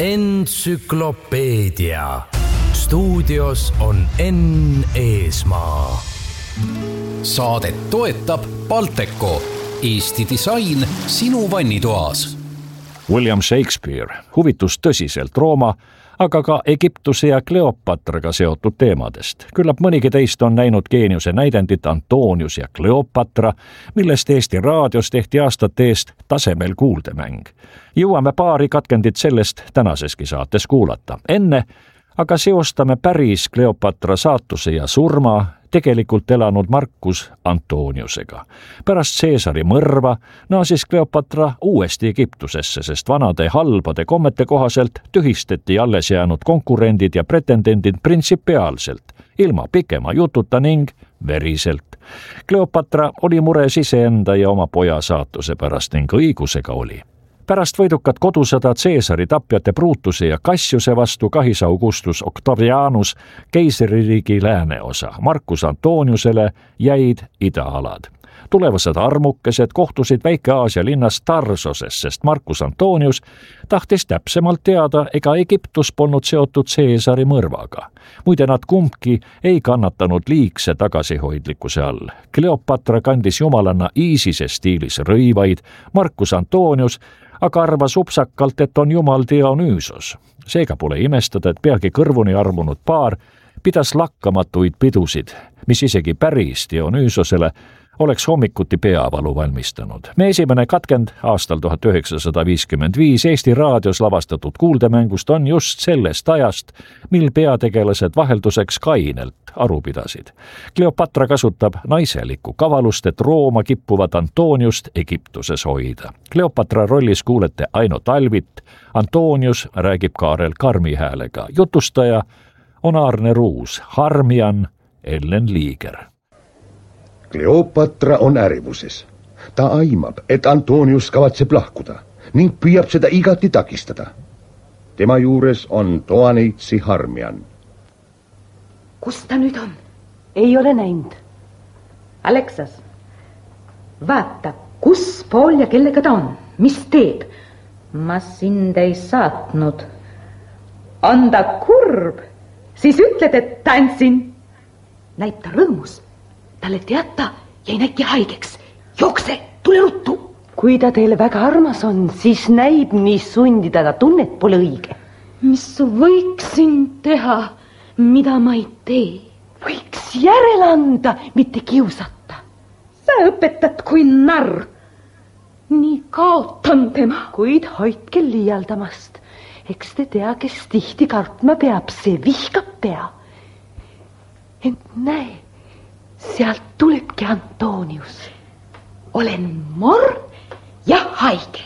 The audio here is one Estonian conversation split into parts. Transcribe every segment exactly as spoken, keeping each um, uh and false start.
Entsüklopeedia. Stuudios on Enn Eesmaa. Saadet toetab Balteco, Eesti disain sinu vannitoas. William Shakespeare huvitus tõsiselt Rooma, aga ka Egiptuse ja Kleopatraga seotud teemadest. Küllap mõnigi teist on näinud geeniuse näidendit Antonius ja Kleopatra, millest Eesti raadios tehti aastate eest tasemel kuuldemäng. Jõuame paari katkendit sellest tänaseski saates kuulata. Enne aga seostame päris Kleopatra saatuse ja surma tegelikult elanud Marcus Antoniusega. Pärast Caesari mõrva naasis Kleopatra uuesti Egiptusesse, sest vanade halbade kommete kohaselt tühistati alles jäänud konkurendid ja pretendendid printsipiaalselt, ilma pikema jututa ning veriselt. Kleopatra oli mures iseenda ja oma poja saatuse pärast ning õigusega oli. Pärast võidukat kodusõda Caesari tapjate Brutuse ja Cassiuse vastu kahis Augustus Octavianus keisririigi lääneosa. Marcus Antoniusele jäid idaalad. Tulevased armukesed kohtusid Väike-Aasia linnas Tarsoses, sest Marcus Antonius tahtis täpsemalt teada, ega Egiptus polnud seotud Caesari mõrvaga. Muide, nad kumbki ei kannatanud liigse tagasihoidlikkuse all. Kleopatra kandis jumalanna Iisise stiilis rõivaid, Marcus Antonius aga arvas upsakalt, et on jumal Dionüüsos. Seega pole imestada, et peagi kõrvuni armunud paar pidas lakkamatuid pidusid, mis isegi päris Dionüüsosele oleks hommikuti peavalu valmistanud. Me esimene katkend aastal tuhat üheksasada viiskümmend viis Eesti raadios lavastatud kuuldemängust on just sellest ajast, mil peategelased vahelduseks kainelt aru pidasid. Kleopatra kasutab naiselikku kavalust, et Rooma kippuvat Antoniust Egiptuses hoida. Kleopatra rollis kuulete Aino Talvit, Antonius räägib Kaarel Karmi häälega. Jutustaja on Aarne Ruus, Harmian Ellen Liiger. Kleopatra on ärivuses. Ta aimab, et Antonius kavatseb lahkuda ning püüab seda igati takistada. Tema juures on toaneitsi Harmian. Kus ta nüüd on? Ei ole näinud. Aleksas, vaata, kus pool ja kellega ta on? Mis teeb? Ma sind ei saatnud. On ta kurb? Siis ütled, et tantsin. Näib ta rõõmus. Talle teata jäi näki haigeks. Jookse, tule ruttu. Kui ta teile väga armas on, siis näib nii sundida ta tunnet pole õige. Mis võiksin teha, mida ma ei tee? Võiks järele anda, mitte kiusata. Sa õpetad kui narr. Nii kaotan tema. Kuid hoidke liialdamast. Eks te tea, kes tihti kartma peab, see vihkab pea. Ent näe, sealt tulebki Antonius. Olen morn ja haige.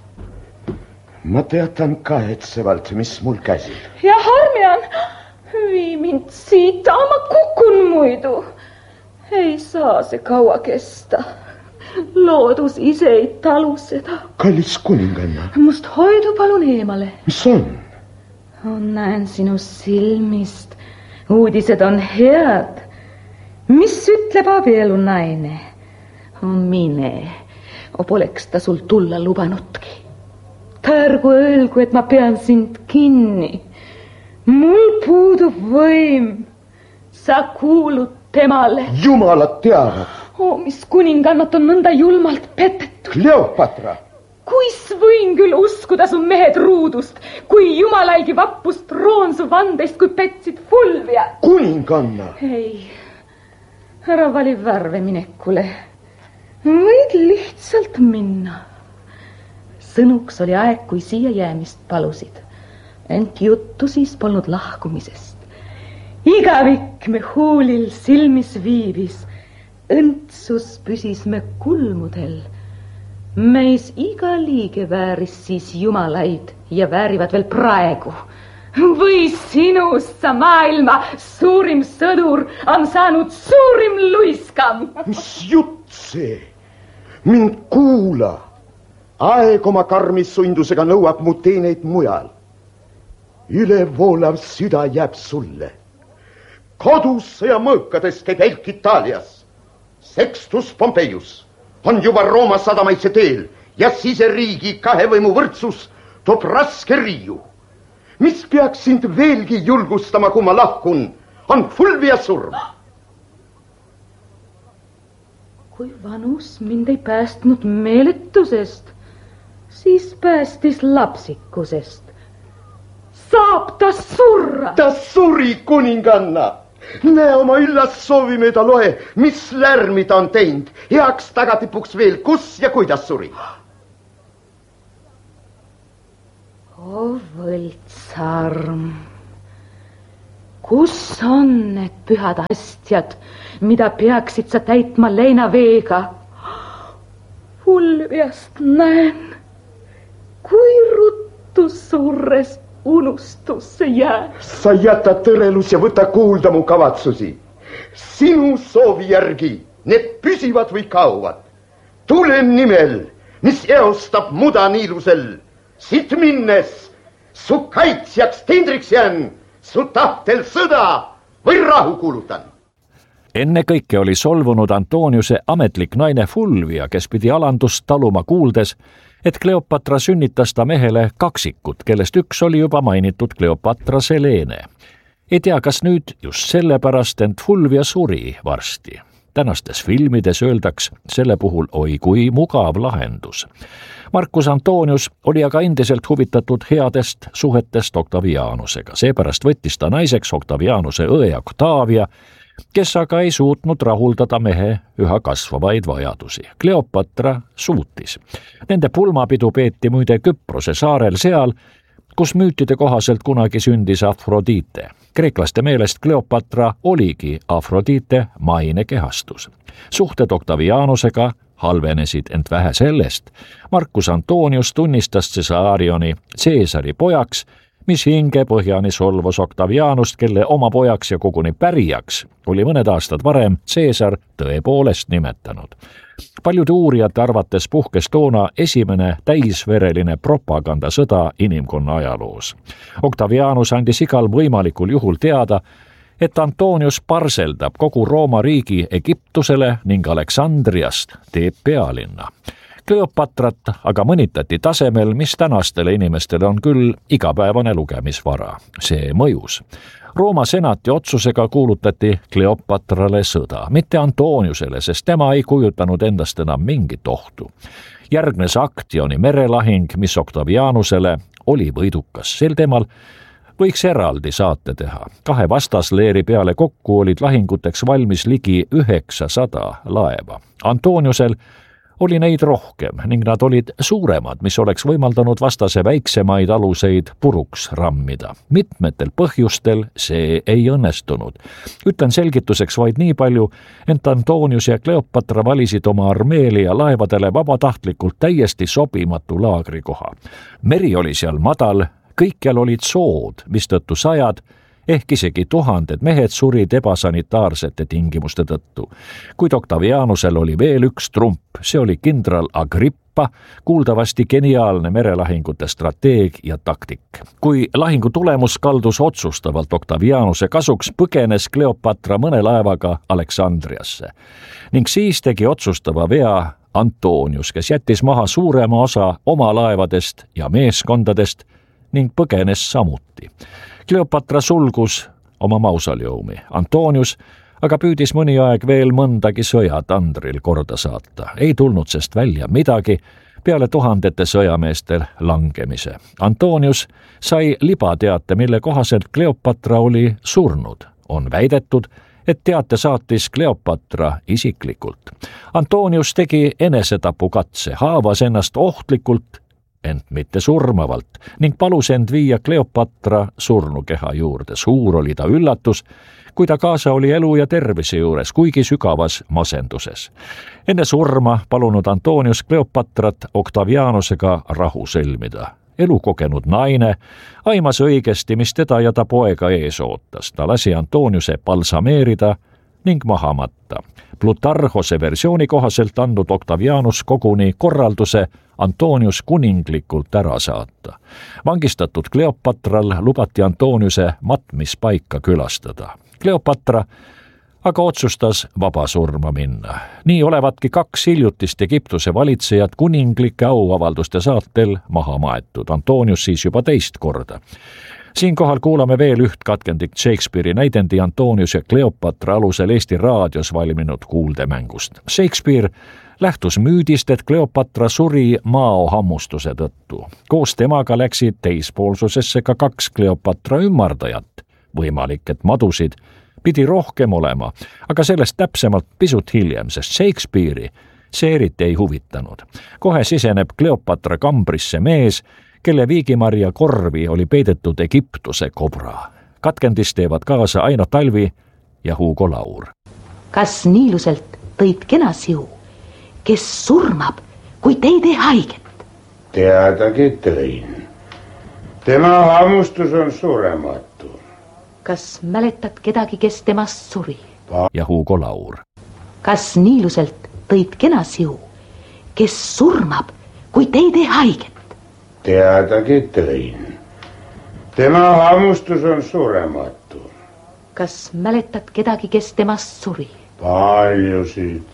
Ma teatan kaetsevalt, mis mul käsil. Ja Harmian, vii mind siit, ma kukun muidu. Ei saa see kaua kesta. Loodus ise ei talu seda. Kallis kuninganna. Must hoidu palun eemale. Mis on? Näen sinu silmist. Uudised on head. Mis ütleb abielu naine? Mine, poleks ta sul tulla lubanudki. Ta ärgu öelgu, et ma pean sind kinni. Mul puudub võim. Sa kuulud temale. Jumalad teavad. Oh, mis kuningannat on nõnda julmalt petetud. Kleopatra. Kuis võin küll uskuda su mehed ruudust, kui jumalaigi vappust roon su vandeist, kui petsid Fulvia. Kuninganna. Ei. Ära vali värve minekule. Võid lihtsalt minna. Sõnuks oli aeg, kui siia jäämist palusid. Ent juttu siis polnud lahkumisest. Igavik me huulil silmis viivis. Õntsus püsis me kulmudel. Meis iga liige vääris siis jumalaid ja väärivad veel praegu. Või sinust sa maailma suurim sõdur on saanud suurim luiskam. Mis jutt see? Mind kuula. Aeg oma karmis sundusega nõuab mu teeneid mujal. Ülevoolav süda jääb sulle. Kodusse ja mõõkades käib Elk Itaalias. Sextus Pompeius on juba Rooma sadamaitse teel ja siseriigi kahevõimu võrdsus toob raske riiu. mis peaks sind veelgi julgustama, kui ma lahkun, on Fulvia surm. Kui vanus mind ei päästnud meeletusest, siis päästis lapsikusest. Saab ta surra! Ta suri, kuninganna! Näe oma üllas soovi mööda loe, mis lärmi ta on teinud. Heaks tagatipuks veel, kus ja kuidas suri. O võltsarm, kus on need pühad asjad, mida peaksid sa täitma leinaveega? Fulviast näen, kui ruttu surres unustusse jää. Sa jäta tõrelus ja võta kuulda mu kavatsusi. Sinu soovi järgi need püsivad või kaovad. Tule nimel, mis eostab muda niilusel. Siit minnes su kaitsjaks tindriks jään, su tahtel sõda või rahu kuulutan. Enne kõike oli solvunud Antoniuse ametlik naine Fulvia, kes pidi alandust taluma kuuldes, et Kleopatra sünnitas ta mehele kaksikut, kellest üks oli juba mainitud Kleopatra Selene. Ei tea, kas nüüd just sellepärast, ent Fulvia suri varsti. Tänastes filmides öeldaks selle puhul oi kui mugav lahendus. Marcus Antonius oli aga endiselt huvitatud headest suhetest Octavianusega. Seepärast võttis ta naiseks Octavianuse õe Octavia, kes aga ei suutnud rahuldada mehe üha kasvavaid vajadusi. Kleopatra suutis. Nende pulmapidu peeti muide Küprose saarel seal, kus müütide kohaselt kunagi sündis Afrodite. Kreeklaste meelest Kleopatra oligi Afrodite maine kehastus. Suhted Octavianusega halvenesid, ent vähe sellest. Marcus Antonius tunnistas Caesarioni Caesari pojaks, mis hinge põhjani solvas Octavianust, kelle oma pojaks ja koguni pärijaks oli mõned aastad varem Caesar tõepoolest nimetanud. Paljude uurijate arvates puhkes toona esimene täisvereline propagandasõda inimkonna ajaloos. Octavianus andis igal võimalikul juhul teada, et Antonius parseldab kogu Rooma riigi Egiptusele ning Aleksandriast teeb pealinna. Kleopatrat aga mõnitati tasemel, mis tänastele inimestele on küll igapäevane lugemisvara. See mõjus. Rooma senati otsusega kuulutati Kleopatrale sõda, mitte Antoniusele, sest tema ei kujutanud endast enam mingit ohtu. Järgnes Actioni merelahing, mis Octavianusele oli võidukas. Sel teemal võiks eraldi saate teha. Kahe vastasleeri peale kokku olid lahinguteks valmis ligi üheksasada laeva. Antoniusel oli neid rohkem ning nad olid suuremad, mis oleks võimaldanud vastase väiksemaid aluseid puruks rammida. Mitmetel põhjustel see ei õnnestunud. Ütlen selgituseks vaid nii palju, ent Antonius ja Kleopatra valisid oma armeele ja laevadele vabatahtlikult täiesti sobimatu laagrikoha. Meri oli seal madal, kõikjal olid sood, mistõttu sajad ehk isegi tuhanded mehed surid ebasanitaarsete tingimuste tõttu. Kuid Octavianusel oli veel üks trump, see oli kindral Agrippa, kuuldavasti geniaalne merelahingute strateeg ja taktik. Kui lahingu tulemus kaldus otsustavalt Octavianuse kasuks, põgenes Kleopatra mõne laevaga Aleksandriasse. Ning siis tegi otsustava vea Antonius, kes jättis maha suurema osa oma laevadest ja meeskondadest ning põgenes samuti. Kleopatra sulgus oma mausoleumi. Antonius aga püüdis mõni aeg veel mõndagi sõjatandril korda saata. Ei tulnud sest välja midagi peale tuhandete sõjameeste langemise. Antonius sai libateate, mille kohaselt Kleopatra oli surnud. On väidetud, et teate saatis Kleopatra isiklikult. Antonius tegi enesetapukatse, haavas ennast ohtlikult, ent mitte surmavalt, ning palus end viia Kleopatra surnukeha juurde. Suur oli ta üllatus, kui ta kaasa oli elu ja tervise juures, kuigi sügavas masenduses. Enne surma palunud Antonius Kleopatrat Octavianusega rahu sõlmida. Elukogenud naine aimas õigesti, mis teda ja ta poega ees ootas. Ta lasi Antoniuse balsameerida ning maha matta. Plutarhose versiooni kohaselt andnud Octavianus koguni korralduse Antonius kuninglikult ära saata. Vangistatud Kleopatral lubati Antoniuse matmispaika külastada. Kleopatra aga otsustas vaba surma minna. Nii olevatki kaks hiljutist Egiptuse valitsejat kuninglike auavalduste saatel maha maetud. Antonius siis juba teist korda. Siinkohal kuulame veel üht katkendik Shakespeare'i näidendi Antonius ja Kleopatra alusel Eesti raadios valminud kuuldemängust. Shakespeare lähtus müüdist, et Kleopatra suri maohammustuse tõttu. Koos temaga läksid teispoolsusesse ka kaks Kleopatra ümardajat. Võimalik, et madusid pidi rohkem olema, aga sellest täpsemalt pisut hiljem, sest Shakespeare'i see eriti ei huvitanud. Kohe siseneb Kleopatra kambrisse mees, kelle viigimarja korvi oli peidetud Egiptuse kobra. Katkendis teevad kaasa Aino Talvi ja Hugo Laur. Kas Niiluselt tõid kena siu, kes surmab, kui te ei tee haiget? Teadagi tõin. Tema hammustus on surematu. Kas mäletad kedagi, kes temast suri? Ja Hugo Laur. Kas Niiluselt tõid kena siu, kes surmab, kui te ei tee haiget? Teadagi tõin. Tema hammustus on surematu. Kas mäletad kedagi, kes temast suri? Paljusid.